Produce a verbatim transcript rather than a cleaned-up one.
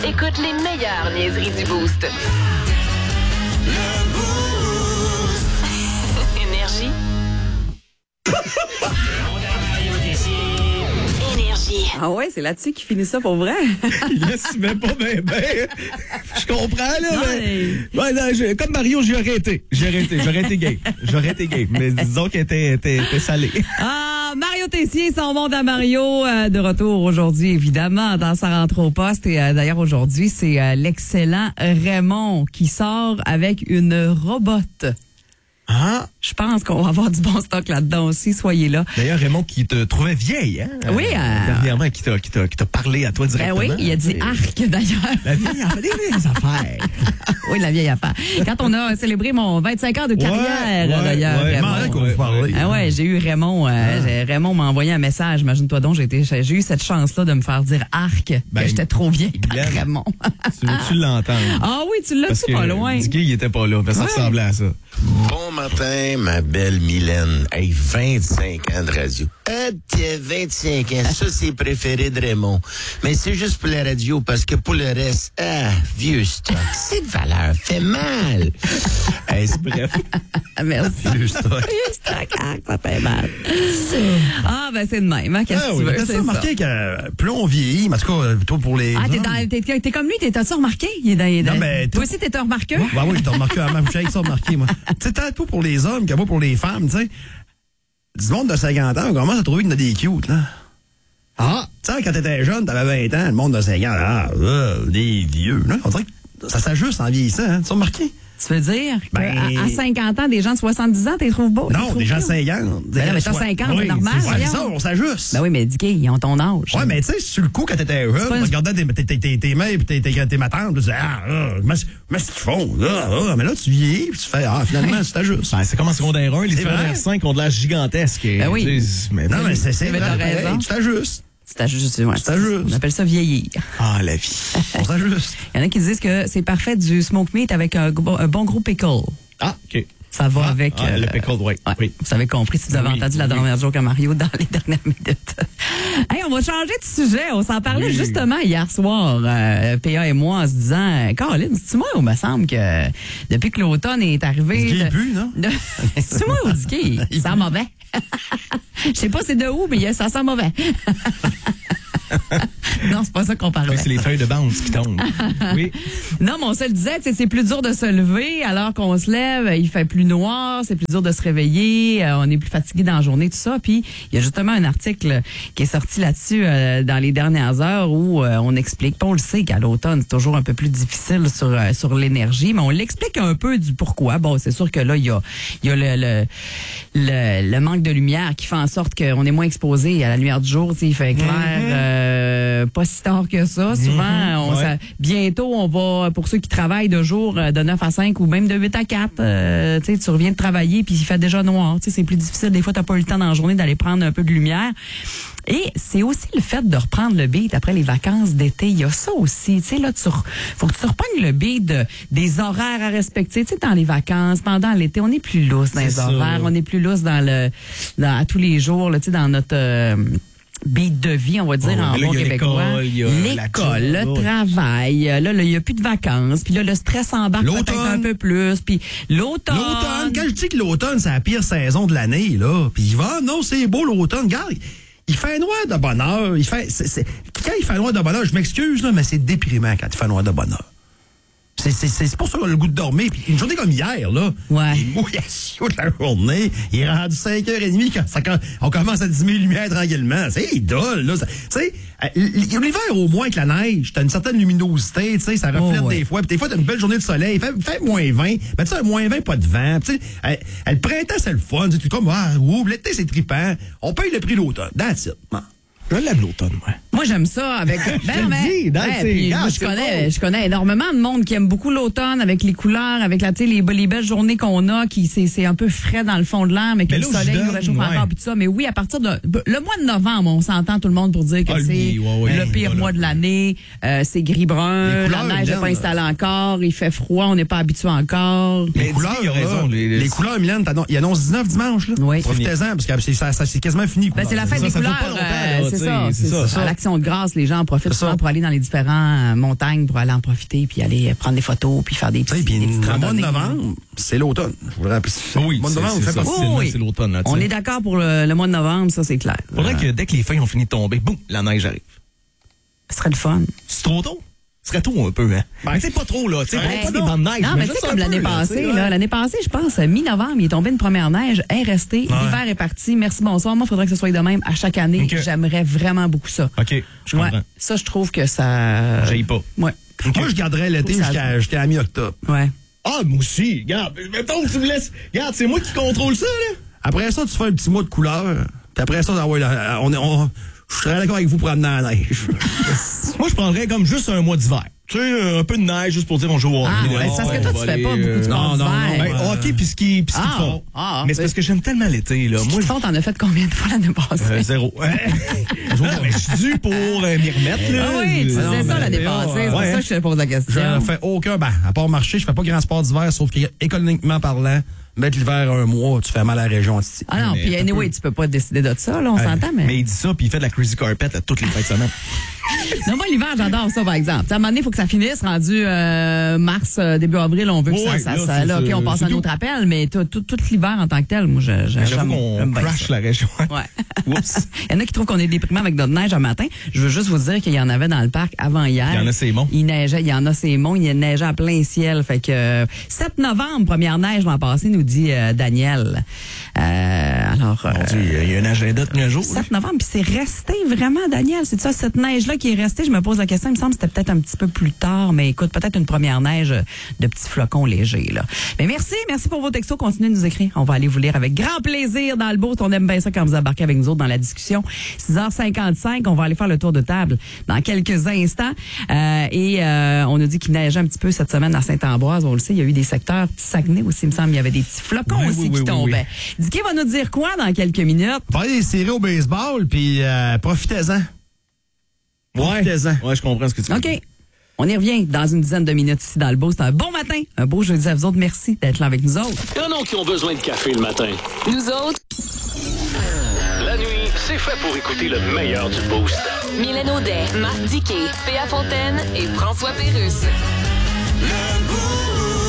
Écoute les meilleures niaiseries du Boost. Énergie. Énergie. Ah ouais, c'est là-dessus qu'il finit ça pour vrai. Yes, mais pas bien, ben. Je comprends, là, Non, mais. Ouais, non, je- comme Mario, j'ai arrêté. J'ai arrêté. J'aurais été game. J'aurais été game. Mais disons qu'elle était, était, était salée. Ah, Mario Tessier, son monde à Mario, euh, de retour aujourd'hui, évidemment, dans sa rentrée au poste. Et euh, d'ailleurs, aujourd'hui, c'est euh, l'excellent Raymond qui sort avec une robote. Ah. Je pense qu'on va avoir du bon stock là-dedans aussi. Soyez là. D'ailleurs, Raymond qui te trouvait vieille, hein? Oui, euh, euh, Dernièrement, qui t'a, qui t'a, qui t'a parlé à toi Ben directement. oui, il a dit Et- arc, d'ailleurs. La vieille, elle fait des vieilles affaires. Oui, la vieille affaire. Quand on a célébré mon vingt-cinq ans de carrière, ouais, d'ailleurs. ouais, Raymond. marrant qu'on vous parle. Ah ouais, j'ai eu Raymond. Euh, j'ai- Raymond m'a envoyé un message. Imagine-toi donc, j'ai, été, j'ai eu cette chance-là de me faire dire arc, Ben, que j'étais trop vieille par Glenn. Raymond. Tu veux-tu l'entendre? Ah oui, tu l'as Parce tu que pas loin. Dicky, il était pas là. Mais ça Ouais. ressemblait à ça. Bon matin, ma belle Mylène. Hey, vingt-cinq ans de radio. Ah, tiens, vingt-cinq ans. Ça, c'est préféré de Raymond. Mais c'est juste pour la radio, parce que pour le reste, ah, vieux stock. Cette valeur fait mal. Hey, c'est bref. Ah, merci. Vieux stock. Vieux stock, arc, ça fait mal. Ah, ben c'est de même. Hein, qu'est-ce Ah que oui, tu veux? t'as C'est ça remarqué que plus on vieillit, mais en tout cas, plutôt pour les. Ah, t'es, hommes. dans, t'es, t'es comme lui, t'es, t'as-tu remarqué? Il est dans, il est dans- Non, mais toi tout- aussi, t'es un remarqueux? Ben oui, t'as remarqué avant, j'ai ça remarqué, moi. Tu sais, tant pas pour les hommes que pas pour les femmes, tu sais. Du monde de cinquante ans, on commence à trouver qu'il y en a des cute, là. Ah! Tu sais, quand t'étais jeune, t'avais vingt ans, le monde de cinquante ans, ah, là, des vieux, là. On dirait que ça s'ajuste en vieillissant, hein. Tu as remarqué? Tu veux dire Ben- qu'à à cinquante ans, des gens de soixante-dix ans, t'es trouves beaux? Non, des gens de cinquante. Ben non, mais t'as cinquante, c'est normal, Ouais, voyons. c'est ça, on s'ajuste. Ben oui, mais dis qu'ils ont ton âge. Ouais, mais tu sais, sur le coup, quand t'étais jeune, pas tu une- regardais tes, tes, tes, tes, tes mains et tes, tes, tes matantes, tu disais, ah, ah, mais mais ce qu'ils font, là, ah, mais là, tu vieillis, puis tu fais, ah, finalement, tu t'ajustes. Ben, c'est comme en secondaire un, les C'est vrai? secondaires cinq ont de l'âge gigantesque. Et, Ben oui. tu sais, mais Non, mais c'est c'est Mais vrai, t'as pareil, raison. tu t'ajustes. C'est à juste, ouais, C'est à juste. On appelle ça vieillir. Ah, la vie. On s'ajuste. Il y en a qui disent que c'est parfait du smoke meat avec un, gros- un bon gros pickle. Ah, OK. Ça va Ah, avec. ah, le pickle, ouais, ouais, oui. Vous avez compris si vous avez Oui, entendu la oui. dernière joke à Mario dans les dernières minutes. Hey, on va changer de sujet. On s'en parlait Oui. justement hier soir, euh, P A et moi, en se disant, Caroline, c'est-tu moi ou me semble que depuis que l'automne est arrivé. Dicky, il de- pue, non? de- C'est-tu moi ou Dicky? Il sent mauvais. Je sais pas c'est de où, mais ça sent mauvais. Non, c'est pas ça qu'on parlait. Ouais, c'est les feuilles de bande qui tombent. Oui. Non, mais on se le disait, tu sais, c'est plus dur de se lever alors qu'on se lève, il fait plus noir, c'est plus dur de se réveiller, euh, on est plus fatigué dans la journée, tout ça. Puis il y a justement un article qui est sorti là-dessus euh, dans les dernières heures où euh, on explique, pas on le sait qu'à l'automne, c'est toujours un peu plus difficile sur euh, sur l'énergie, mais on l'explique un peu du pourquoi. Bon, c'est sûr que là, il y a, il y a le, le, le, le manque de lumière qui fait en sorte qu'on est moins exposé à la lumière du jour, tu sais, il fait clair, euh, pas si tard que ça. Souvent, on, ouais. ça- bientôt, on va, pour ceux qui travaillent de jour, euh, de neuf à cinq ou même de huit à quatre, euh, tu sais, tu reviens de travailler puis il fait déjà noir. Tu sais, c'est plus difficile. Des fois, t'as pas eu le temps dans la journée d'aller prendre un peu de lumière. Et c'est aussi le fait de reprendre le beat après les vacances d'été. Il y a ça aussi. Tu sais, là, tu re- faut que tu repognes le beat de- des horaires à respecter. Tu sais, dans les vacances, pendant l'été, on est plus lousse dans les C'est ça. horaires. On est plus lousse dans le, dans, à tous les jours, là, tu sais, dans notre, euh, beat de vie, on va dire, Oh, en mais là, bon il y a québécois. l'école, il y a la L'école, job, le ouais. travail, là, là, il n'y a plus de vacances, puis là, le stress embarque peut-être L'automne. un peu plus, puis l'automne. L'automne, quand je dis que l'automne, c'est la pire saison de l'année, là, puis il va, non, c'est beau l'automne, regarde, il fait noir de bonheur, il fait, c'est, c'est- quand il fait noir de bonheur, je m'excuse, là, mais c'est déprimant quand il fait noir de bonheur. C'est, c'est, c'est c'est pour ça qu'on a le goût de dormir. Puis une journée comme hier, là, Ouais. il mouille à chaud de la journée. Il est rendu cinq heures trente quand ça, quand on commence à diminuer les lumières tranquillement. C'est idole, là. Ça- Tu sais, euh, l'hiver, au moins, avec la neige, t'as une certaine luminosité, tu sais, ça reflète Oh, ouais. des fois. Puis des fois, t'as une belle journée de soleil. Il fait, fait moins vingt. Mais tu sais, moins vingt, pas de vent. Tu sais, euh, euh, le printemps, c'est le fun. Tu sais, comme, ah, ouh, l'été, c'est trippant. On paye le prix de l'automne. That's it. Bon. Je l'aime l'automne, moi. Moi, j'aime ça avec. Ben, le mais, dis, dans ouais, ces puis gars, moi, je c'est connais, bon. je connais énormément de monde qui aime beaucoup l'automne avec les couleurs, avec la, tu sais, les, les belles journées qu'on a, qui c'est, c'est un peu frais dans le fond de l'air, mais que Mais le là où je soleil nous donne, réchauffe ouais. encore puis tout ça. Mais oui, à partir de le mois de novembre, on s'entend tout le monde pour dire que Ah, c'est lui, ouais, ouais, le pire voilà. mois de l'année. Euh, c'est gris-brun, Les la couleurs, neige n'est Mylène, pas installée encore, il fait froid, on n'est pas habitué encore. Mais Les couleurs, il a raison. là, Les, les couleurs, Mylène, t'annon- il annonce dix-neuf dimanche, là. Oui. Profitez-en, parce que c'est, ça, ça, c'est quasiment fini. Ben, c'est la fête Ça, des ça fait couleurs. pas longtemps, euh, là. c'est c'est tu sais, ça. c'est ça. À l'Action de grâce, les gens en profitent C'est ça. souvent pour aller dans les différentes montagnes, pour aller en profiter, puis aller prendre des photos, puis faire des Tu sais, petits, puis des petites le mois de randonnées. novembre, c'est l'automne. Je voudrais rappeler ça. Oui, le mois de c'est- novembre, c'est fait ça. partie. Officiellement, oui. c'est l'automne, là, tu On sais. est d'accord pour le, le mois de novembre, ça, c'est clair. Faudrait que dès que les feuilles ont fini de tomber, boum, la neige arrive. Ce serait le fun. C'est trop tôt? Ce serait tôt un peu, hein? Mais tu sais, pas trop, là. Tu sais, Ouais. pas des bandes de neige. Non, mais tu juste sais, un comme peu, l'année là, passée, tu sais, là, ouais. l'année passée, je pense, mi-novembre, il est tombé une première neige, elle est restée, l'hiver est parti, merci, bonsoir. Moi, il faudrait que ce soit de même à chaque année. Ok. J'aimerais vraiment beaucoup ça. OK, je comprends. Ouais, ça, je trouve que ça... J'aille pas. Ouais. Moi, je garderais l'été Faut que ça- jusqu'à jusqu'à la mi-octobre. Ouais. Ah, moi aussi. Regarde, mettons que tu me laisses. Regarde, c'est moi qui contrôle ça, là. Après ça, tu fais un petit mois de couleur. Puis après ça, ah ouais, là, on est, on, je serais d'accord avec vous pour amener la neige. Moi, je prendrais comme juste un mois d'hiver. Tu sais, un peu de neige juste pour dire on joue au Ah, hockey. ouais, c'est parce que toi, tu fais pas beaucoup de non, sport non, d'hiver. Ben, Ouais. hockey puis ski, puis ski Ah, de fond. ah, Mais c'est parce que j'aime tellement l'été, là. Moi, Moi, je t'en as fait combien de fois l'année passée? euh, zéro. non, mais je suis dû pour euh, m'y remettre, là. Ah oui, tu non, disais ça mais- l'année mais, passée. C'est pour ouais. ça que je te pose la question. Je fais aucun, ben, à part marcher, je fais pas grand sport d'hiver, sauf qu'économiquement parlant, mettre l'hiver un mois, tu fais mal à la région ici. Ah non, Mais puis un anyway, tu peux pas décider de ça, là, on s'entend, mais... Mais il dit ça, puis il fait de la crazy carpet là, toutes les fêtes de semaine. Non, moi, l'hiver, j'adore ça, par exemple. À un moment donné, il faut que ça finisse, rendu euh, mars, euh, début avril, on veut que Ouais, ça, ça, là, ça- c'est- là, OK, on passe c'est à un autre tout. appel, mais tout, tout, tout l'hiver en tant que tel, moi, je- je- J'avoue j'aime qu'on j'aime bien crash ça. la région. Ouais. Oups. Il y en a qui trouvent qu'on est déprimant avec notre neige un matin. Je veux juste vous dire qu'il y en avait dans le parc avant hier. Il y en a, c'est bon. Il neigeait, il y en a, c'est bon. Il neigeait à plein ciel. Fait que euh, sept novembre, première neige l'an passé, nous dit euh, Daniel. Euh, alors, euh, Mon Dieu, il y a un agenda de nuit à jour. là. sept novembre, puis c'est resté vraiment, Daniel. C'est ça, cette neige-là qui est restée. Je me pose la question. Il me semble que c'était peut-être un petit peu plus tard, mais écoute, peut-être une première neige de petits flocons légers, là. Mais merci, merci pour vos textos. Continuez de nous écrire. On va aller vous lire avec grand plaisir dans le boost. On aime bien ça quand vous embarquez avec nous autres dans la discussion. six heures cinquante-cinq, on va aller faire le tour de table dans quelques instants. Euh, et euh, on nous dit qu'il neigeait un petit peu cette semaine à Saint-Ambroise. On le sait, il y a eu des secteurs, petit Saguenay aussi, il me semble, il y avait des petits flocons Oui, aussi oui, qui oui, oui, tombaient. Dicky va nous dire quoi dans quelques minutes? On va aller des séries au baseball, puis euh, profitez-en. Ouais. Profitez-en. Ouais, je comprends ce que tu veux OK. dire. On y revient dans une dizaine de minutes ici dans le beau. C'est un bon matin, un beau jeudi à vous autres. Merci d'être là avec nous autres. Il y en a qui ont besoin de café le matin. Nous autres, La nuit, c'est fait pour écouter le meilleur du boost. Mylène Audet, Marc Diquet, Péa Fontaine et François Pérusse.